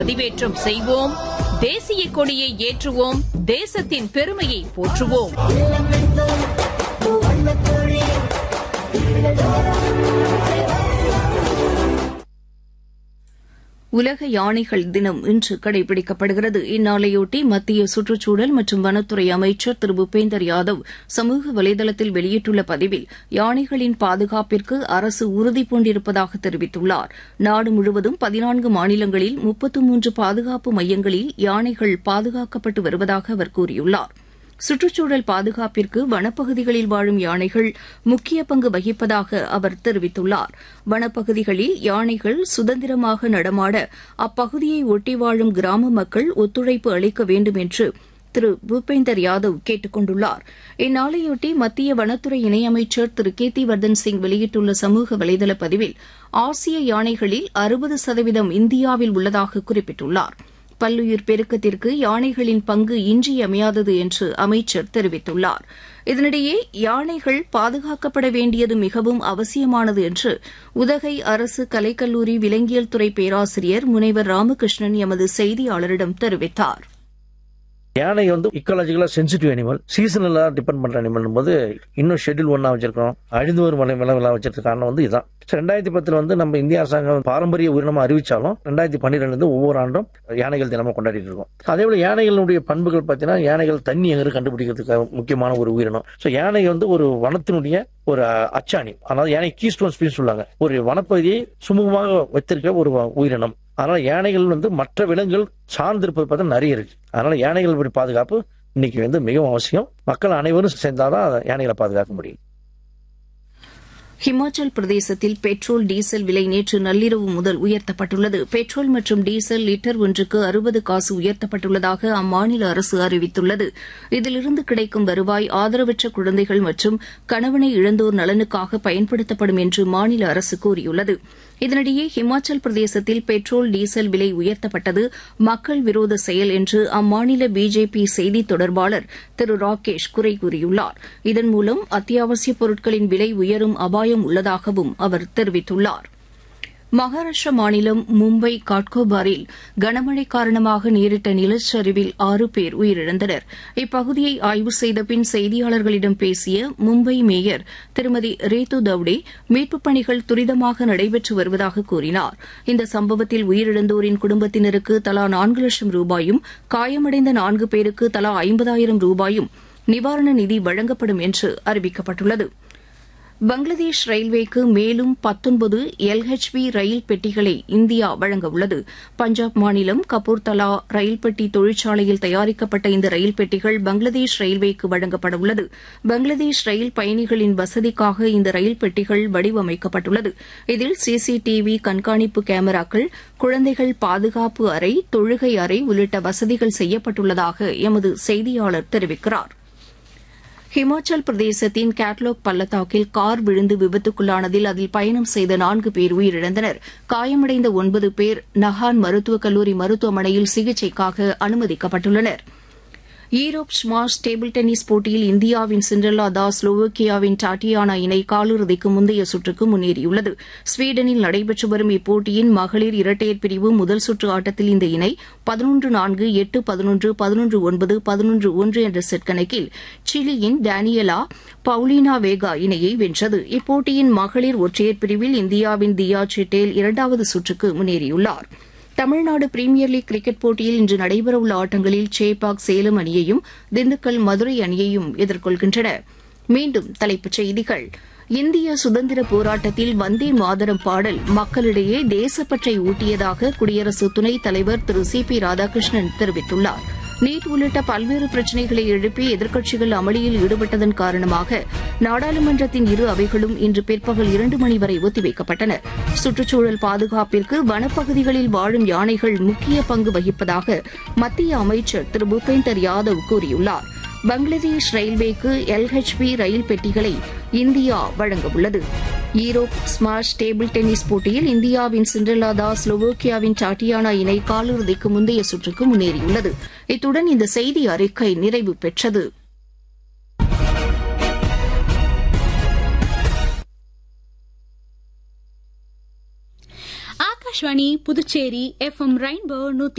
பதிவேற்றம் செய்வோம், தேசிய கொடியை ஏற்றுவோம், தேசத்தின் பெருமையை போற்றுவோம். உலக யானைகள் தினம் இன்று கடைபிடிக்கப்படுகிறது. இந்நாளையொட்டி மத்திய சுற்றுச்சூழல் மற்றும் வனத்துறை அமைச்சர் திரு பூபேந்தர் யாதவ் சமூக வலைதளத்தில் வெளியிட்டுள்ள பதிவில் யானைகளின் பாதுகாப்பிற்கு அரசு உறுதிபூண்டிருப்பதாக தெரிவித்துள்ளார். நாடு முழுவதும் 14 மாநிலங்களில் 33 பாதுகாப்பு மையங்களில் யானைகள் பாதுகாக்கப்பட்டு வருவதாக அவர் கூறியுள்ளார். சுற்றுச்சூழல் பாதுகாப்பிற்கு வனப்பகுதிகளில் வாழும் யானைகள் முக்கிய பங்கு வகிப்பதாக அவர் தெரிவித்துள்ளார். வனப்பகுதிகளில் யானைகள் சுதந்திரமாக நடமாட அப்பகுதியை ஒட்டி வாழும் கிராம மக்கள் ஒத்துழைப்பு அளிக்க வேண்டும் என்று திரு பூபேந்தர் யாதவ் கேட்டுக் கொண்டுள்ளார். இந்நாளையொட்டி மத்திய வனத்துறை இணையமைச்சர் திரு கீர்த்திவர்தன் சிங் வெளியிட்டுள்ள சமூக வலைதள பதிவில் ஆசிய யானைகளில் 60% இந்தியாவில் உள்ளதாக குறிப்பிட்டுள்ளார். பல்லுயிர் பெருக்கத்திற்கு யானைகளின் பங்கு இன்றியமையாதது என்று அமைச்சர் தெரிவித்துள்ளார். இதனிடையே யானைகள் பாதுகாக்கப்பட வேண்டியது மிகவும் அவசியமானது என்று உதகை அரசு கலைக்கல்லூரி விலங்கியல் துறை பேராசிரியர் முனைவர் ராமகிருஷ்ணன் எமது செய்தியாளரிடம் தெரிவித்தார். யானை இக்காலஜிக்கலா சென்சிட்டிவ் அனிமல், சீசனலா டிபெண்ட் பண்ற அனிமல் போது இன்னும் ஷெட்யூல் 1 வச்சிருக்கோம். அழிந்து வரும் விலங்குகளா வச்சிருக்க காரணம் இதுதான். 2010 நம்ம இந்திய அரசாங்கம் பாரம்பரிய உயிரினமா அறிவிச்சாலும் 2012 ஒவ்வொரு ஆண்டும் யானைகள் தினமா கொண்டாடிட்டு இருக்கோம். அதே போல யானைகளுடைய பண்புகள் பார்த்தீங்கன்னா, யானைகள் தண்ணி எங்க கண்டுபிடிக்கிறதுக்கு முக்கியமான ஒரு உயிரினம். யானை ஒரு வனத்தினுடைய ஒரு அச்சாணி. அதாவது யானை கீஸ்டோன் ஸ்பீஸ் சொல்லுவாங்க. ஒரு வனப்பகுதியை சுமூகமாக வைத்திருக்க ஒரு உயிரினம். அதனால யானைகள் மற்ற விலங்குகள் சார்ந்திருப்பது பார்த்தா நிறைய இருக்கு. அதனால யானைகள் பாதுகாப்பு இன்னைக்கு மிகவும் அவசியம். மக்கள் அனைவரும் சேர்ந்தாதான் யானைகளை பாதுகாக்க முடியும். ஹிமாச்சல் பிரதேசத்தில் பெட்ரோல் டீசல் விலை நேற்று நள்ளிரவு முதல் உயர்த்தப்பட்டுள்ளது. பெட்ரோல் மற்றும் டீசல் லிட்டர் ஒன்றுக்கு 60 காசு உயர்த்தப்பட்டுள்ளதாக அம்மாநில அரசு அறிவித்துள்ளது. இதிலிருந்து கிடைக்கும் வருவாய் ஆதரவற்ற குழந்தைகள் மற்றும் கணவனை இழந்தோர் நலனுக்காக பயன்படுத்தப்படும் என்று மாநில அரசு கூறியுள்ளது. இதனிடையே ஹிமாச்சல் பிரதேசத்தில் பெட்ரோல் டீசல் விலை உயர்த்தப்பட்டது மக்கள் விரோத செயல் என்று அம்மாநில பிஜேபி செய்தித் தொடர்பாளர் திரு ராகேஷ் குறை கூறியுள்ளார். இதன் மூலம் அத்தியாவசியப் பொருட்களின் விலை உயரும் அபாயம் உள்ளதாகவும் அவர் தெரிவித்துள்ளார். மகாராஷ்டிரா மாநிலம் மும்பை காட்கோபாரில் கனமழை காரணமாக நேரிட்ட நிலச்சரிவில் 6 பேர் உயிரிழந்தனர். இப்பகுதியை ஆய்வு செய்த பின் செய்தியாளர்களிடம் பேசிய மும்பை மேயர் திருமதி ரீது தவ்டே மீட்புப் பணிகள் துரிதமாக நடைபெற்று வருவதாக கூறினார். இந்த சம்பவத்தில் உயிரிழந்தோரின் குடும்பத்தினருக்கு தலா 4 லட்சம் ரூபாயும், காயமடைந்த 4 பேருக்கு தலா 50,000 ரூபாயும் நிவாரண நிதி வழங்கப்படும் என்று அறிவிக்கப்பட்டுள்ளது. பங்களாதேஷ் ரயில்வேக்கு மேலும் 19 LHB ரயில் பெட்டிகளை இந்தியா வழங்கவுள்ளது. பஞ்சாப் மாநிலம் கபூர்தலா ரயில் பெட்டி தொழிற்சாலையில் தயாரிக்கப்பட்ட இந்த ரயில் பெட்டிகள் பங்களாதேஷ் ரயில்வேக்கு வழங்கப்படவுள்ளது. பங்களாதேஷ் ரயில் பயணிகளின் வசதிக்காக இந்த ரயில் பெட்டிகள் வடிவமைக்கப்பட்டுள்ளது. இதில் CCTV கண்காணிப்பு கேமராக்கள், குழந்தைகள் பாதுகாப்பு அறை, தொழுகை அறை உள்ளிட்ட வசதிகள் செய்யப்பட்டுள்ளதாக எமது செய்தியாளர் தெரிவிக்கிறார். ஹிமாச்சல் பிரதேசத்தின் கேட்லாக் பள்ளத்தாக்கில் கார் விழுந்து விபத்துக்குள்ளானதில் அதில் பயணம் செய்த 4 பேர் உயிரிழந்தனர். காயமடைந்த 9 பேர் நஹான் மருத்துவக் கல்லூரி மருத்துவமனையில் சிகிச்சைக்காக அனுமதிக்கப்பட்டுள்ளனர். ஈரோப் ஸ்மாஷ் டேபிள் டென்னிஸ் போட்டியில் இந்தியாவின் சிண்ட்ரெல்லா தாஸ் ஸ்லோவேக்கியாவின் டாட்டியானா இணை காலிறுதிக்கு முந்தைய சுற்றுக்கு முன்னேறியுள்ளது. ஸ்வீடனில் நடைபெற்று வரும் இப்போட்டியின் மகளிர் இரட்டையர் பிரிவு முதல் சுற்று ஆட்டத்தில் இந்த இணை 11-4, 8-11, 11-9, 11-1 என்ற செட் கணக்கில் சிலியின் டேனியலா பவுலினா வேகா இணையை வென்றது. இப்போட்டியின் மகளிர் ஒற்றையர் பிரிவில் இந்தியாவின் தியா சிட்டேல் 2வது சுற்றுக்கு முன்னேறியுள்ளார். தமிழ்நாடு பிரீமியர் லீக் கிரிக்கெட் போட்டியில் இன்று நடைபெறவுள்ள ஆட்டங்களில் சேப்பாக் சேலம் அணியையும், திண்டுக்கல் மதுரை அணியையும் எதிர்கொள்கின்றன. மீண்டும் தலைப்புச் செய்திகள். இந்திய சுதந்திர போராட்டத்தில் வந்தே மாதரம் பாடல் மக்களிடையே தேசப்பற்றை ஊட்டியதாக குடியரசு துணைத் தலைவர் திரு CP ராதாகிருஷ்ணன் தெரிவித்துள்ளார். நீட் உள்ளிட்ட பல்வேறு பிரச்சினைகளை எழுப்பி எதிர்க்கட்சிகள் அமளியில் ஈடுபட்டதன் காரணமாக நாடாளுமன்றத்தின் இரு அவைகளும் இன்று பிற்பகல் 2 மணி வரை ஒத்திவைக்கப்பட்டன. சுற்றுச்சூழல் பாதுகாப்பிற்கு வனப்பகுதிகளில் வாழும் யானைகள் முக்கிய பங்கு வகிப்பதாக மத்திய அமைச்சர் திரு பூபேந்தர் யாதவ் கூறியுள்ளார். பங்களாதேஷ் ரயில்வேக்கு LHB ரயில் பெட்டிகளை India வழங்கவுள்ளது. Europe smash table tennis போட்டியில் இந்தியாவின் சிண்ட்ரெல்லா தாஸ் ஸ்லோவேக்கியாவின் டாட்டியானா இணை காலிறுதிக்கு முந்தைய சுற்றுக்கு முன்னேறியுள்ளது. இத்துடன் இந்த செய்தி அறிக்கை நிறைவு பெற்றது. Akashvani Puducherry FM rainbow